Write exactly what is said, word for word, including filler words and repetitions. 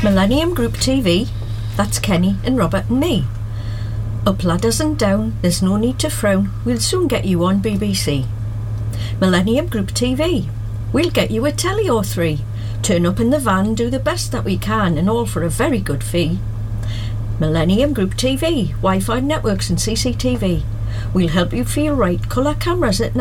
Millennium Group T V, that's Kenny and Robert and me. Up ladders and down, there's no need to frown, we'll soon get you on B B C. Millennium Group T V, we'll get you a telly or three. Turn up in the van, do the best that we can, and all for a very good fee. Millennium Group T V, Wi-Fi networks and C C T V. We'll help you feel right, colour cameras at